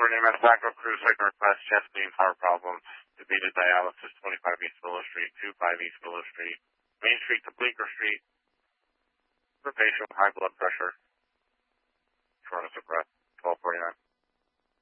EMS Sacco Crew, second request, chest pain, heart problems, to be to dialysis, 25 East Willow Street, 25 East Willow Street, Main Street to Bleecker Street, for patient with high blood pressure, shortness of breath, 1249.